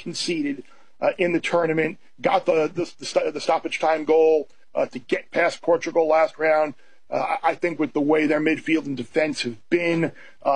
conceded in the tournament, got the stoppage time goal to get past Portugal last round. I think with the way their midfield and defense have been,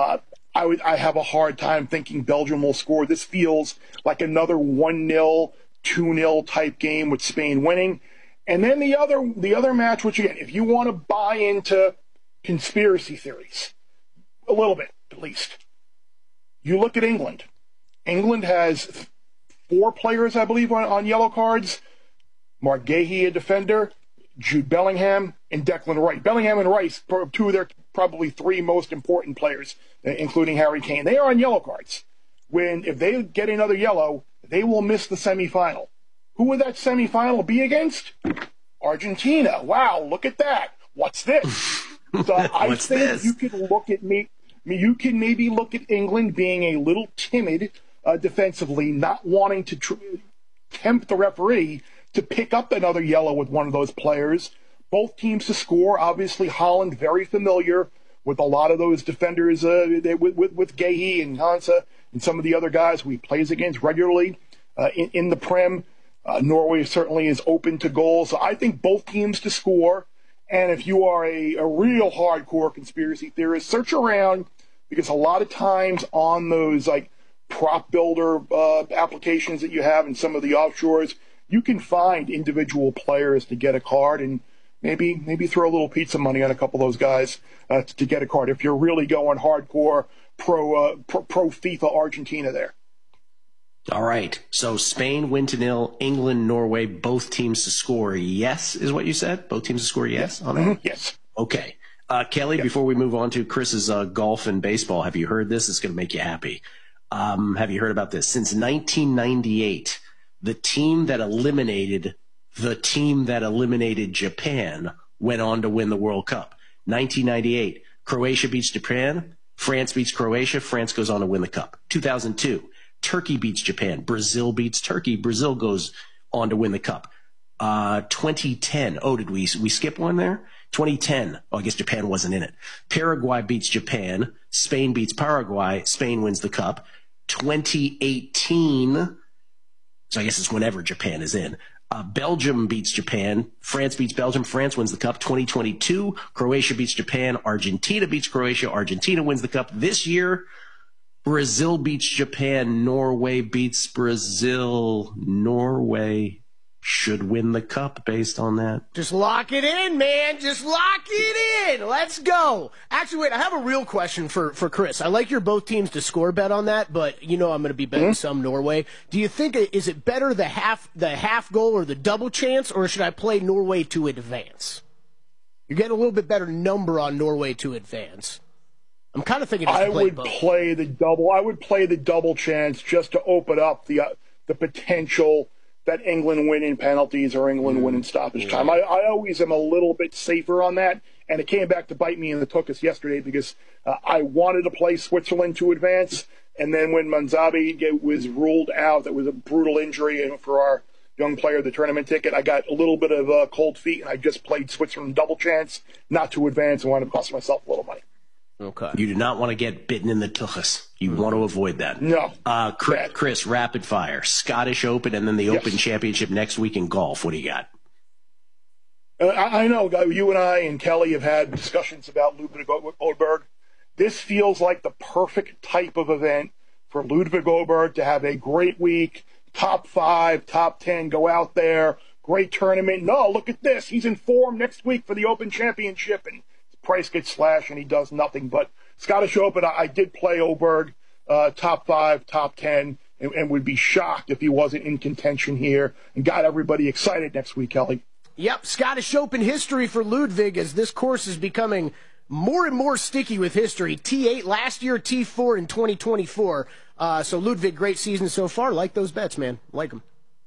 I have a hard time thinking Belgium will score. This feels like another 1-0, 2-0 type game with Spain winning. And then the other match, which again, if you want to buy into conspiracy theories, a little bit at least, you look at England. England has 4 players, I believe, on yellow cards. Mark Gahey, a defender, Jude Bellingham, and Declan Rice. Bellingham and Rice, 2 of their probably 3 most important players, including Harry Kane. They are on yellow cards. If they get another yellow, they will miss the semifinal. Who would that semifinal be against? Argentina. Wow, look at that. What's this? So I think you can look at you can maybe look at England being a little timid defensively, not wanting to tempt the referee to pick up another yellow with one of those players. Both teams to score. Obviously, Holland very familiar with a lot of those defenders with Gahey and Hansa and some of the other guys who he plays against regularly in the Prem. Norway certainly is open to goals. So I think both teams to score. And if you are a real hardcore conspiracy theorist, search around, because a lot of times on those like prop builder applications that you have in some of the offshores, you can find individual players to get a card, and maybe throw a little pizza money on a couple of those guys to get a card if you're really going hardcore pro FIFA Argentina there. All right. So Spain win to 0, England, Norway, both teams to score yes, is what you said? Both teams to score yes on that? Mm-hmm. Yes. Okay. Kelly, before we move on to Chris's golf and baseball, have you heard this? It's going to make you happy. Have you heard about this? Since 1998, the team that eliminated Japan went on to win the World Cup. 1998, Croatia beats Japan, France beats Croatia, France goes on to win the Cup. 2002, Turkey beats Japan, Brazil beats Turkey, Brazil goes on to win the Cup. 2010, did we skip one there? 2010, I guess Japan wasn't in it. Paraguay beats Japan, Spain beats Paraguay, Spain wins the Cup. 2018, so I guess it's whenever Japan is in. Belgium beats Japan. France beats Belgium. France wins the Cup. 2022, Croatia beats Japan. Argentina beats Croatia. Argentina wins the Cup. This year, Brazil beats Japan. Norway beats Brazil. Norway should win the Cup based on that. Just lock it in, man. Just lock it in. Let's go. Actually, wait, I have a real question for Chris. I like your both teams to score bet on that, but you know I'm going to be betting some Norway. Do you think, is it better the half goal or the double chance, or should I play Norway to advance? You're getting a little bit better number on Norway to advance. I'm kind of thinking I would play the double. I would play the double chance just to open up the potential that England win in penalties or England win in stoppage time. I always am a little bit safer on that, and it came back to bite me in the tuchus yesterday because I wanted to play Switzerland to advance, and then when Manzabi was ruled out, that was a brutal injury, and for our young player, the tournament ticket, I got a little bit of cold feet, and I just played Switzerland double chance not to advance and wound up costing myself a little money. Okay. You do not want to get bitten in the tuchus. You want to avoid that. No. Chris, rapid fire. Scottish Open and then the Open Championship next week in golf. What do you got? I know you and I and Kelly have had discussions about Ludwig Åberg. This feels like the perfect type of event for Ludwig Åberg to have a great week, top 5, top 10, go out there, great tournament. No, look at this. He's in form next week for the Open Championship, and price gets slashed and he does nothing. But Scottish Open, I did play Åberg, top 5, top 10, and would be shocked if he wasn't in contention here and got everybody excited next week, Kelly. Yep, Scottish Open history for Ludwig as this course is becoming more and more sticky with history. T8 last year, T4 in 2024. So Ludwig, great season so far. Like those bets, man. Like them.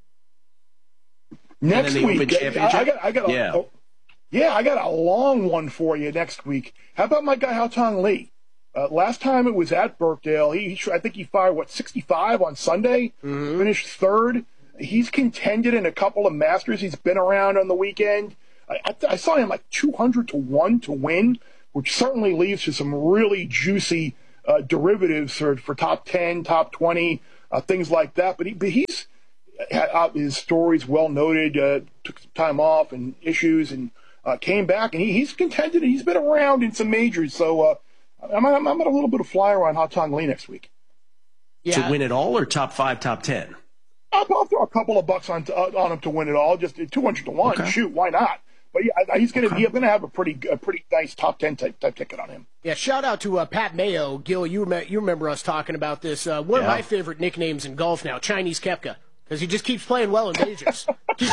Next week, I got a long one for you next week. How about my guy Haotong Li? Last time it was at Birkdale. I think he fired, 65 on Sunday? Mm-hmm. Finished third. He's contended in a couple of Masters. He's been around on the weekend. I saw him like 200-1 to win, which certainly leaves to some really juicy derivatives for top 10, top 20, things like that. But he's his stories well noted, took some time off and issues, and came back, and he's contended, and he's been around in some majors. So I'm at a little bit of flyer on Haotong Li next week. Yeah. To win it all, or top 5, top 10? I'll throw a couple of bucks on him to win it all, just 200 to 1. Okay. Shoot, why not? But yeah, he's going to have a pretty nice top 10 type ticket on him. Yeah, shout out to Pat Mayo. Gil, you remember us talking about this. One of my favorite nicknames in golf now, Chinese Koepka, because he just keeps playing well in majors.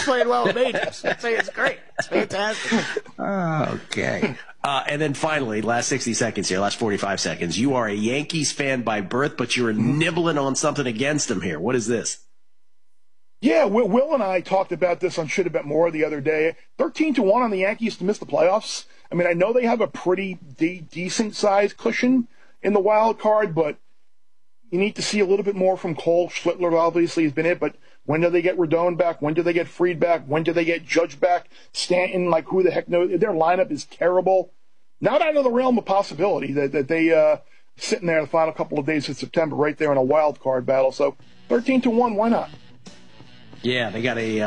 It's great. It's fantastic. Okay. And then finally, last 60 seconds here, last 45 seconds. You are a Yankees fan by birth, but you're nibbling on something against them here. What is this? Yeah, Will and I talked about this on Should Have Bet More the other day. 13-1 on the Yankees to miss the playoffs. I mean, I know they have a pretty decent sized cushion in the wild card, but you need to see a little bit more from Cole. Schlittler obviously has been it, but when do they get Rodon back? When do they get Fried back? When do they get Judge back? Stanton, like, who the heck knows? Their lineup is terrible. Not out of the realm of possibility that they sitting there the final couple of days of September right there in a wild card battle. So 13-1, why not? Yeah, they got a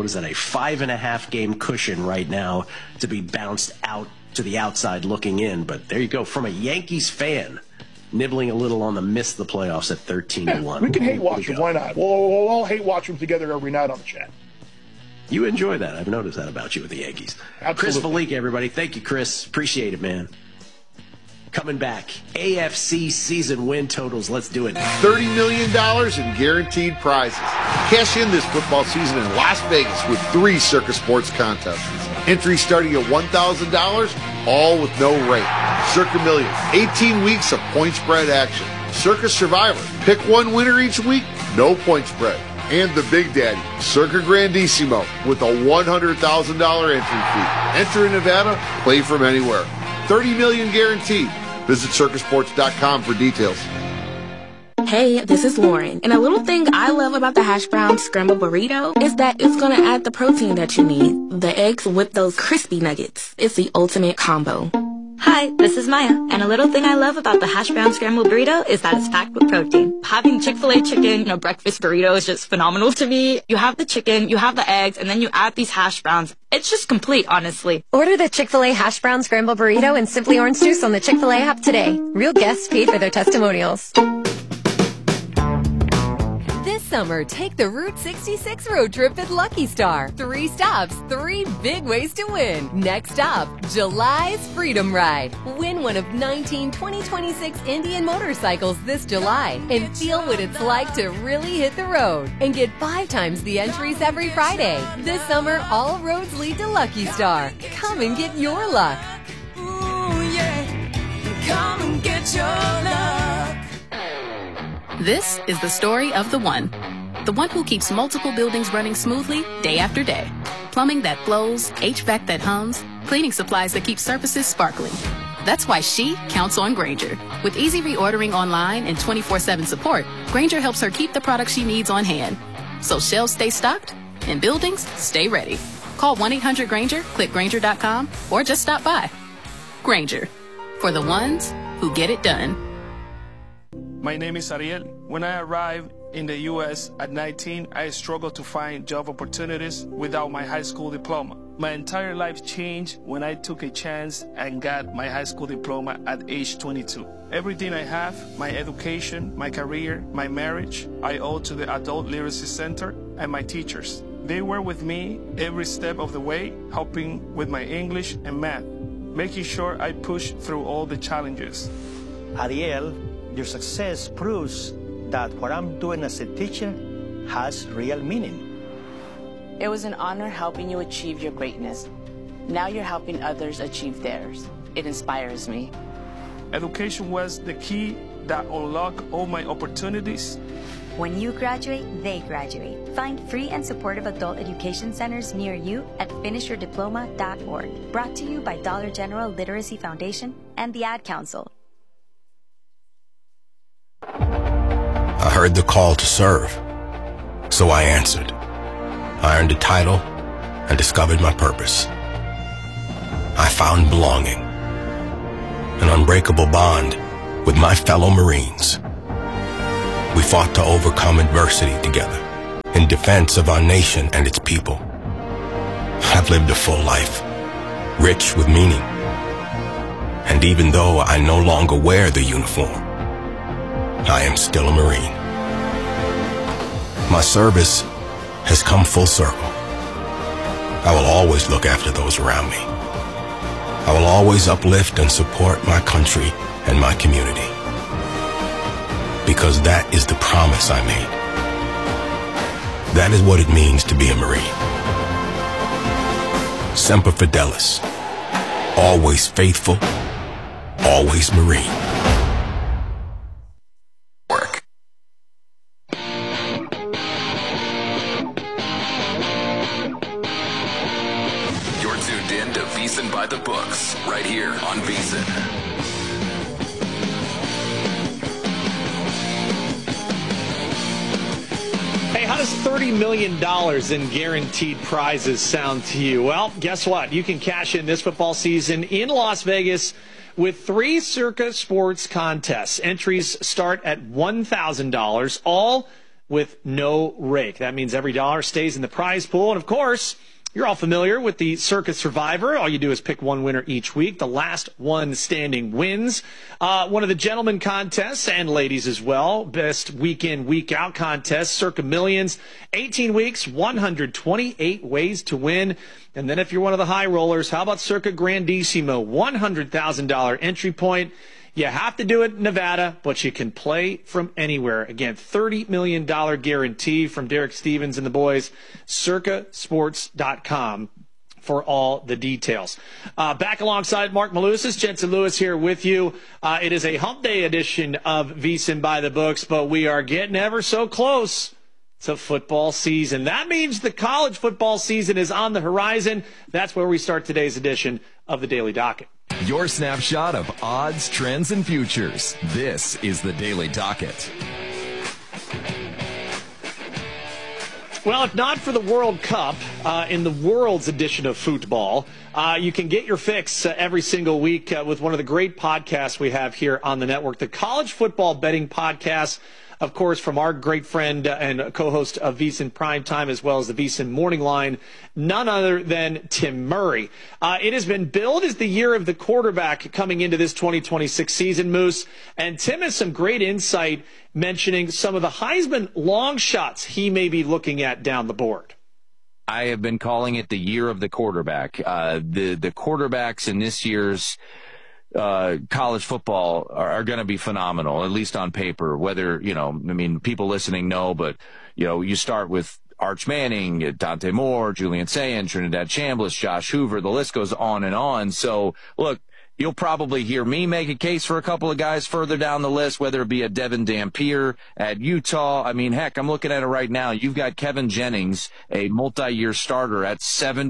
5.5 game cushion right now to be bounced out to the outside looking in. But there you go, from a Yankees fan, nibbling a little on the miss the playoffs at 13-1. We can hate watch them, why not? We'll all hate watch them together every night on the chat. You enjoy that. I've noticed that about you with the Yankees. Absolutely. Chris Fallica, everybody. Thank you, Chris. Appreciate it, man. Coming back, AFC season win totals. Let's do it. $30 million in guaranteed prizes. Cash in this football season in Las Vegas with 3 Circus Sports contests. Entry starting at $1,000, all with no rate. Circa Millions, 18 weeks of point spread action. Circus Survivor, pick one winner each week, no point spread. And the Big Daddy, Circa Grandissimo, with a $100,000 entry fee. Enter in Nevada, play from anywhere. $30 million guaranteed. Visit circusports.com for details. Hey, this is Lauren. And a little thing I love about the hash brown scrambled burrito is that it's going to add the protein that you need. The eggs with those crispy nuggets. It's the ultimate combo. Hi, this is Maya, and a little thing I love about the hash brown scrambled burrito is that it's packed with protein. Having Chick-fil-A chicken, breakfast burrito is just phenomenal to me. You have the chicken, you have the eggs, and then you add these hash browns. It's just complete, honestly. Order the Chick-fil-A hash brown scrambled burrito and Simply Orange Juice on the Chick-fil-A app today. Real guests paid for their testimonials. This summer, take the Route 66 road trip at Lucky Star. 3 stops, 3 big ways to win. Next up, July's Freedom Ride. Win one of 19 2026 Indian motorcycles this July and feel what it's like to really hit the road and get 5 times the entries every Friday. This summer, all roads lead to Lucky Star. Come and get your luck. Ooh, yeah. Come and get your luck. This is the story of the one who keeps multiple buildings running smoothly day after day. Plumbing that flows, HVAC that hums, cleaning supplies that keep surfaces sparkling. That's why she counts on Grainger. With easy reordering online and 24/7 support, Grainger helps her keep the products she needs on hand. So shelves stay stocked and buildings stay ready. Call 1-800-GRAINGER, click Grainger.com, or just stop by. Grainger, for the ones who get it done. My name is Ariel. When I arrived in the U.S. at 19, I struggled to find job opportunities without my high school diploma. My entire life changed when I took a chance and got my high school diploma at age 22. Everything I have, my education, my career, my marriage, I owe to the Adult Literacy Center and my teachers. They were with me every step of the way, helping with my English and math, making sure I pushed through all the challenges. Ariel, your success proves that what I'm doing as a teacher has real meaning. It was an honor helping you achieve your greatness. Now you're helping others achieve theirs. It inspires me. Education was the key that unlocked all my opportunities. When you graduate, they graduate. Find free and supportive adult education centers near you at finishyourdiploma.org. Brought to you by Dollar General Literacy Foundation and the Ad Council. I heard the call to serve, so I answered. I earned a title and discovered my purpose. I found belonging, an unbreakable bond with my fellow Marines. We fought to overcome adversity together and defense of our nation and its people. I've lived a full life, rich with meaning. And even though I no longer wear the uniform, I am still a Marine. My service has come full circle. I will always look after those around me. I will always uplift and support my country and my community. Because that is the promise I made. That is what it means to be a Marine. Semper Fidelis. Always faithful. Always Marine. Work. You're tuned in to VSiN by the Books, right here on VSiN. Hey, how does $30 million in guaranteed prizes sound to you? Well, guess what? You can cash in this football season in Las Vegas with 3 Circa Sports contests. Entries start at $1,000, all with no rake. That means every dollar stays in the prize pool. And, of course, you're all familiar with the Circa Survivor. All you do is pick one winner each week. The last one standing wins. One of the gentlemen contests, and ladies as well, best week in, week out contest, Circa Millions. 18 weeks, 128 ways to win. And then if you're one of the high rollers, how about Circa Grandissimo? $100,000 entry point. You have to do it in Nevada, but you can play from anywhere. Again, $30 million guarantee from Derek Stevens and the boys. CircaSports.com for all the details. Back alongside Mark Malusis, Jensen Lewis here with you. It is a hump day edition of VSiN by the Books, but we are getting ever so close to football season. That means the college football season is on the horizon. That's where we start today's edition of the Daily Docket. Your snapshot of odds, trends, and futures. This is the Daily Docket. Well, if not for the World Cup, in the world's edition of football, you can get your fix every single week with one of the great podcasts we have here on the network, the College Football Betting Podcast. Of course, from our great friend and co-host of VSiN Primetime, as well as the VSiN Morning Line, none other than Tim Murray. It has been billed as the year of the quarterback coming into this 2026 season, Moose. And Tim has some great insight mentioning some of the Heisman long shots he may be looking at down the board. I have been calling it the year of the quarterback. The quarterbacks in this year's college football are going to be phenomenal, at least on paper. Whether, people listening know, but, you start with Arch Manning, Dante Moore, Julian Sayin, Trinidad Chambliss, Josh Hoover, the list goes on and on. So, look, you'll probably hear me make a case for a couple of guys further down the list, whether it be a Devin Dampier at Utah. I mean, heck, I'm looking at it right now. You've got Kevin Jennings, a multi-year starter, at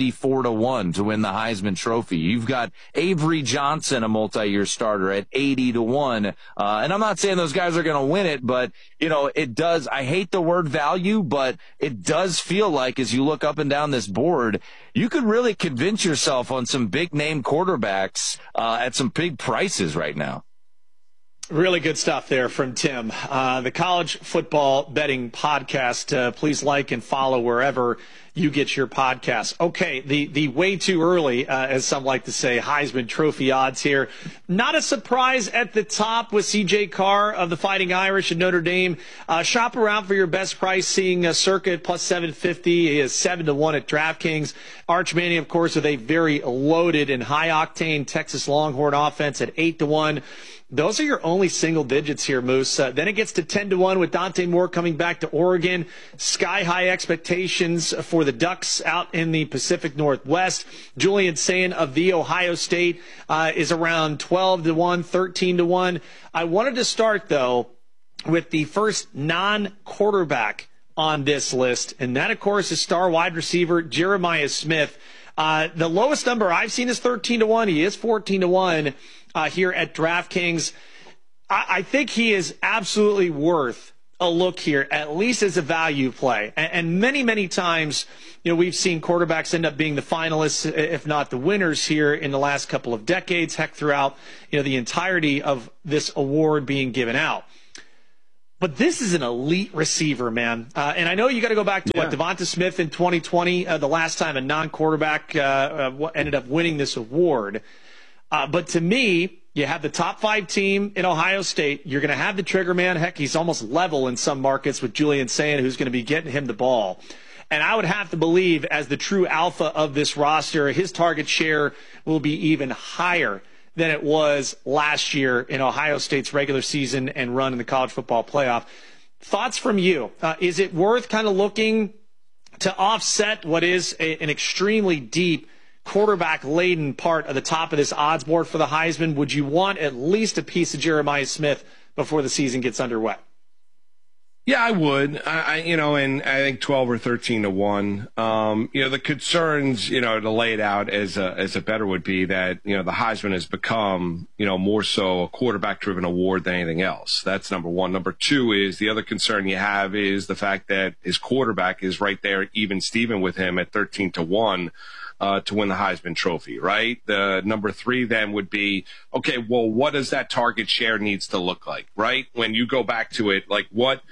74-1 to win the Heisman Trophy. You've got Avery Johnson, a multi-year starter, at 80-1. And I'm not saying those guys are going to win it, but, it does. I hate the word value, but it does feel like as you look up and down this board, you could really convince yourself on some big-name quarterbacks at some big prices right now. Really good stuff there from Tim. The College Football Betting Podcast. Please like and follow wherever you get your podcasts. Okay, the way too early, as some like to say, Heisman Trophy odds here. Not a surprise at the top with C.J. Carr of the Fighting Irish and Notre Dame. Shop around for your best price, seeing Circa plus 750. He is 7-1 at DraftKings. Arch Manning, of course, with a very loaded and high-octane Texas Longhorn offense at 8-1. Those are your only single digits here, Moose. Then it gets to 10-1 with Dante Moore coming back to Oregon. Sky-high expectations for the Ducks out in the Pacific Northwest. Julian Sayin of The Ohio State is around 12-1, 13-1. I wanted to start, though, with the first non-quarterback on this list, and that, of course, is star wide receiver Jeremiah Smith. The lowest number I've seen is 13-1. He is 14-1 here at DraftKings. I think he is absolutely worth a look here, at least as a value play. And many, many times, we've seen quarterbacks end up being the finalists, if not the winners here in the last couple of decades, heck, throughout, the entirety of this award being given out. But this is an elite receiver, man. And I know you got to go back to Devonta Smith in 2020, the last time a non-quarterback ended up winning this award. But to me, you have the top 5 team in Ohio State. You're going to have the trigger man. Heck, he's almost level in some markets with Julian Sayin, who's going to be getting him the ball. And I would have to believe, as the true alpha of this roster, his target share will be even higher than it was last year in Ohio State's regular season and run in the college football playoff. Thoughts from you? Is it worth kind of looking to offset what is an extremely deep quarterback-laden part of the top of this odds board for the Heisman? Would you want at least a piece of Jeremiah Smith before the season gets underway? Yeah, I would. And I think 12 or 13 to 1. The concerns, to lay it out as a better would be that, the Heisman has become, more so a quarterback-driven award than anything else. That's number one. Number two is the other concern you have is the fact that his quarterback is right there, even Steven with him at 13 to 1. To win the Heisman Trophy, right? The number 3 then would be, okay, well, what does that target share needs to look like, right? When you go back to it, like what,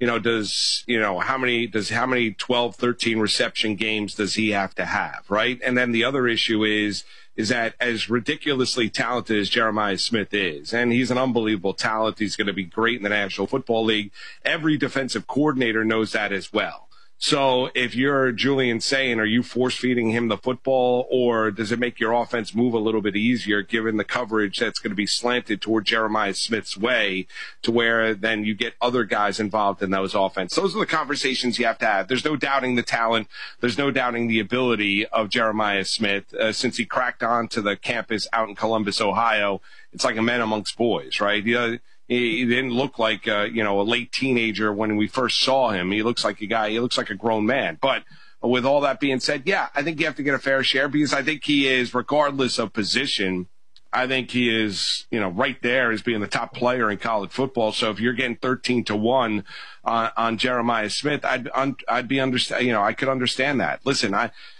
how many 12, 13 reception games does he have to have, right? And then the other issue is that as ridiculously talented as Jeremiah Smith is, and he's an unbelievable talent, he's going to be great in the National Football League, every defensive coordinator knows that as well. So if you're Julian Sayin, are you force-feeding him the football, or does it make your offense move a little bit easier given the coverage that's going to be slanted toward Jeremiah Smith's way to where then you get other guys involved in those offense? Those are the conversations you have to have. There's no doubting the talent. There's no doubting the ability of Jeremiah Smith. Since he cracked onto the campus out in Columbus, Ohio, it's like a man amongst boys, right? He didn't look like, a late teenager when we first saw him. He looks like a grown man. But with all that being said, yeah, I think you have to get a fair share because I think he is, regardless of position, I think he is, right there as being the top player in college football. So if you're getting 13 to 1 on Jeremiah Smith, I could understand that. Listen,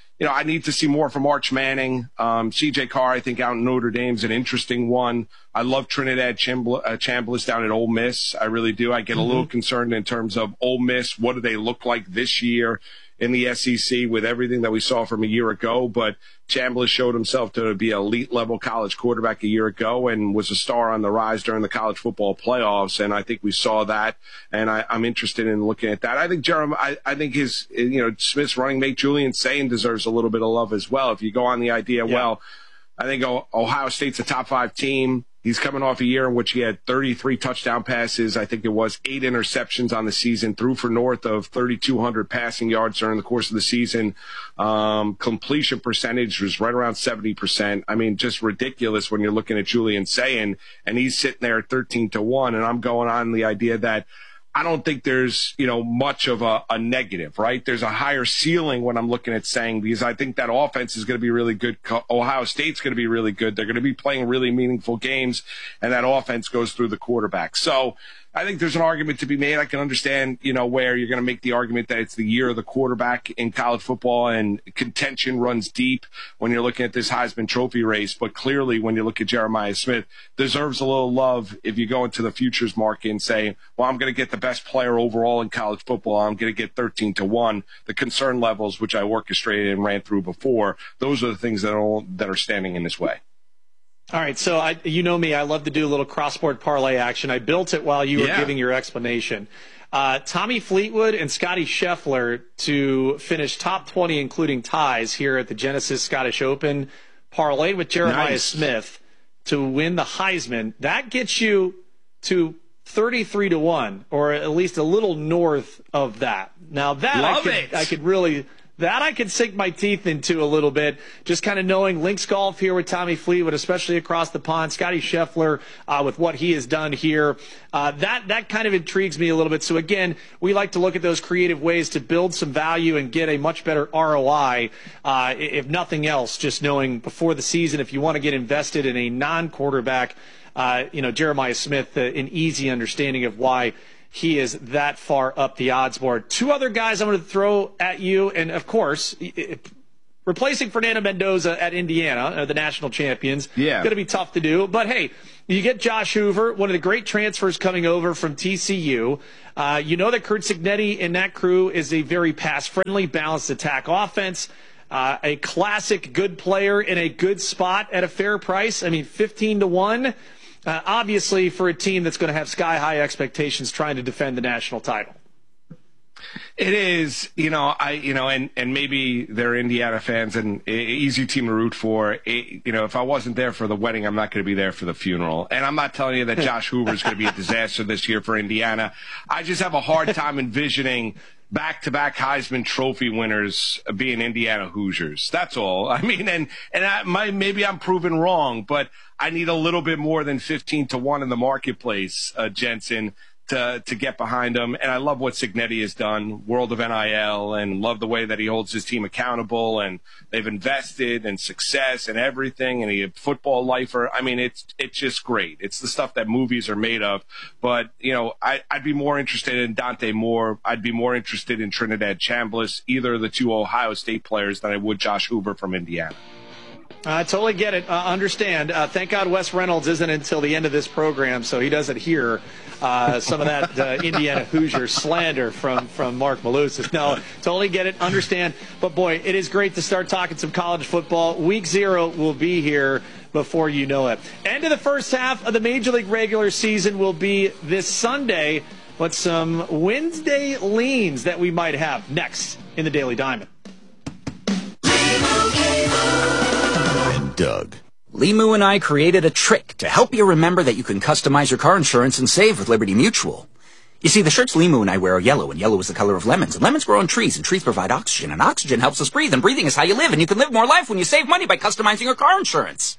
I need to see more from Arch Manning. C.J. Carr, I think, out in Notre Dame's an interesting one. I love Trinidad Chambliss down at Ole Miss. I really do. I get a little concerned in terms of Ole Miss. What do they look like this year in the SEC with everything that we saw from a year ago? But Chambliss showed himself to be an elite-level college quarterback a year ago and was a star on the rise during the college football playoffs, and I think we saw that, and I'm interested in looking at that. I think I think his, Smith's running mate Julian Sayin deserves a little bit of love as well. If you go on the idea, well, I think Ohio State's a top 5 team. He's coming off a year in which he had 33 touchdown passes. I think it was 8 interceptions on the season, threw for north of 3,200 passing yards during the course of the season. Completion percentage was right around 70%. I mean, just ridiculous when you're looking at Julian Sayin, and he's sitting there at 13 to 1. And I'm going on the idea that I don't think there's, much of a negative, right? There's a higher ceiling when I'm looking at Sayin because I think that offense is going to be really good. Ohio State's going to be really good. They're going to be playing really meaningful games, and that offense goes through the quarterback. So I think there's an argument to be made. I can understand, where you're going to make the argument that it's the year of the quarterback in college football and contention runs deep when you're looking at this Heisman Trophy race. But clearly, when you look at Jeremiah Smith, deserves a little love if you go into the futures market and say, well, I'm going to get the best player overall in college football. I'm going to get 13 to 1. The concern levels, which I orchestrated and ran through before, those are the things that are standing in this way. All right, so you know me. I love to do a little crossboard parlay action. I built it while you were giving your explanation. Tommy Fleetwood and Scotty Scheffler to finish top 20, including ties here at the Genesis Scottish Open, parlayed with Jeremiah Smith to win the Heisman. That gets you to 33 to 1, or at least a little north of that. Now that I could sink my teeth into a little bit, just kind of knowing links golf here with Tommy Fleetwood, especially across the pond. Scotty Scheffler with what he has done here, that kind of intrigues me a little bit. So again, we like to look at those creative ways to build some value and get a much better ROI. If nothing else, just knowing before the season, if you want to get invested in a non-quarterback, Jeremiah Smith, an easy understanding of why he is that far up the odds board. 2 other guys I'm going to throw at you, and of course, replacing Fernando Mendoza at Indiana, the national champions. Yeah. Going to be tough to do. But, hey, you get Josh Hoover, one of the great transfers coming over from TCU. You know that Curt Cignetti and that crew is a very pass-friendly, balanced attack offense. A classic good player in a good spot at a fair price. I mean, 15-1. Obviously, for a team that's going to have sky-high expectations trying to defend the national title. It is, and maybe they're Indiana fans and easy team to root for. If I wasn't there for the wedding, I'm not going to be there for the funeral. And I'm not telling you that Josh Hoover is going to be a disaster this year for Indiana. I just have a hard time envisioning back-to-back Heisman Trophy winners being Indiana Hoosiers. That's all. I mean, maybe I'm proven wrong, but I need a little bit more than 15-1 in the marketplace, Jensen, to get behind him. And I love what Cignetti has done, world of NIL, and love the way that he holds his team accountable, and they've invested in success and everything, and he a football lifer. I mean, it's just great. It's the stuff that movies are made of. But, I'd be more interested in Dante Moore. I'd be more interested in Trinidad Chambliss, either of the two Ohio State players, than I would Josh Hoover from Indiana. I totally get it. Understand. Thank God Wes Reynolds isn't until the end of this program, so he doesn't hear some of that Indiana Hoosier slander from Mark Malusis. No, totally get it. Understand. But, boy, it is great to start talking some college football. Week 0 will be here before you know it. End of the first half of the Major League regular season will be this Sunday, but some Wednesday leans that we might have next in the Daily Diamond. Doug. Limu and I created a trick to help you remember that you can customize your car insurance and save with Liberty Mutual. You see, the shirts Limu and I wear are yellow, and yellow is the color of lemons. And lemons grow on trees, and trees provide oxygen, and oxygen helps us breathe, and breathing is how you live, and you can live more life when you save money by customizing your car insurance.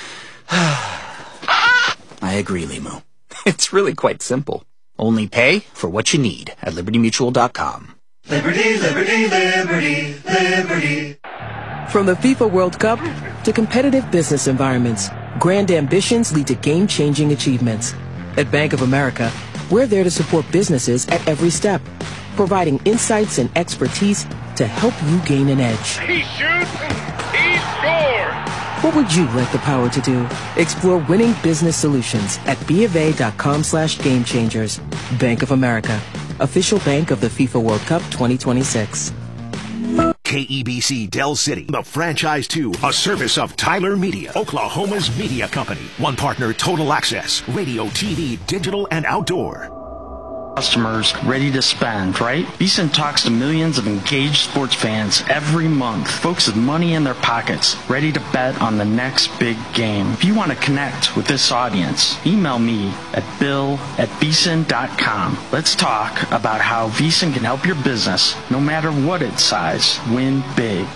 I agree, Limu. It's really quite simple. Only pay for what you need at LibertyMutual.com. Liberty, liberty, liberty, liberty. From the FIFA World Cup to competitive business environments, grand ambitions lead to game-changing achievements. At Bank of America, we're there to support businesses at every step, providing insights and expertise to help you gain an edge. He shoots, he scores! What would you like the power to do? Explore winning business solutions at BofA.com/gamechangers. Bank of America, official bank of the FIFA World Cup 2026. KEBC Del City, the Franchise 2, a service of Tyler Media, Oklahoma's media company. One partner, Total Access, radio, TV, digital, and outdoor. Customers ready to spend, right? VSiN talks to millions of engaged sports fans every month. Folks with money in their pockets, ready to bet on the next big game. If you want to connect with this audience, email me at bill@vsin.com. Let's talk about how VSiN can help your business, no matter what its size, win big.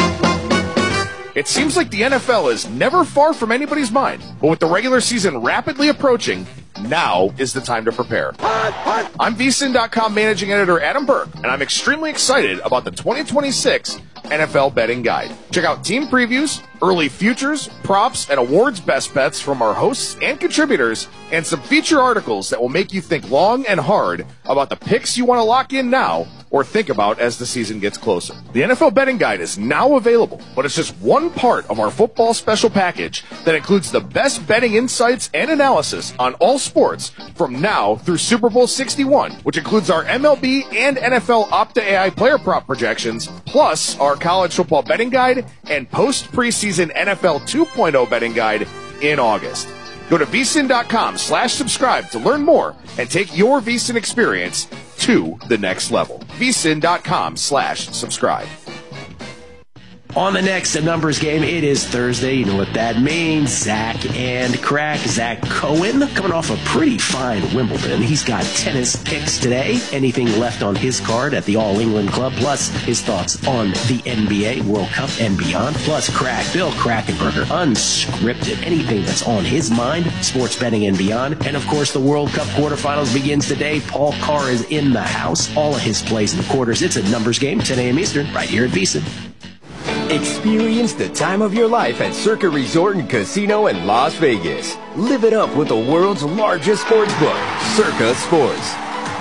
It seems like the NFL is never far from anybody's mind, but with the regular season rapidly approaching, now is the time to prepare. I'm VSiN.com managing editor Adam Burke, and I'm extremely excited about the 2026 NFL Betting Guide. Check out team previews, early futures, props, and awards best bets from our hosts and contributors, and some feature articles that will make you think long and hard about the picks you want to lock in now or think about as the season gets closer. The NFL Betting Guide is now available, but it's just one part of our football special package that includes the best betting insights and analysis on all sports from now through Super Bowl 61, which includes our MLB and NFL Opta AI player prop projections, plus our college football betting guide and post-preseason NFL 2.0 betting guide in August. Go to vsin.com/subscribe to learn more and take your VSiN experience to the next level. vsin.com/subscribe. On the next Numbers Game, it is Thursday. You know what that means. Zach and Crack. Zach Cohen coming off a pretty fine Wimbledon. He's got tennis picks today. Anything left on his card at the All England Club, plus his thoughts on the NBA, World Cup, and beyond. Plus Crack, Bill Krackenberger, unscripted. Anything that's on his mind, sports betting and beyond. And, of course, the World Cup quarterfinals begins today. Paul Carr is in the house. All of his plays in the quarters. It's a Numbers Game, 10 a.m. Eastern, right here at VSiN. Experience the time of your life at Circa Resort and Casino in Las Vegas. Live it up with the world's largest sports book, Circa Sports.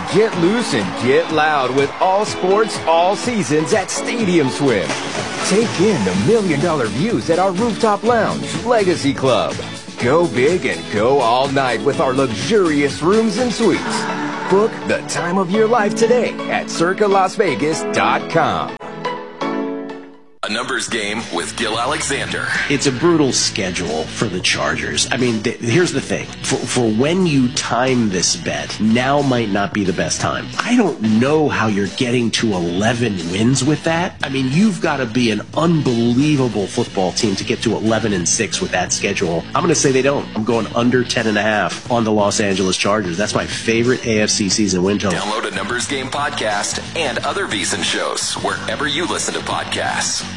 Get loose and get loud with all sports, all seasons at Stadium Swim. Take in the $1 million views at our rooftop lounge, Legacy Club. Go big and go all night with our luxurious rooms and suites. Book the time of your life today at circalasvegas.com. A numbers game with Gil Alexander. It's a brutal schedule for the Chargers. I mean, here's the thing. For when you time this bet, now might not be the best time. I don't know how you're getting to 11 wins with that. I mean, you've got to be an unbelievable football team to get to 11-6 with that schedule. I'm going to say they don't. I'm going under 10.5 on the Los Angeles Chargers. That's my favorite AFC season win total. Download a Numbers Game podcast and other VSiN shows wherever you listen to podcasts.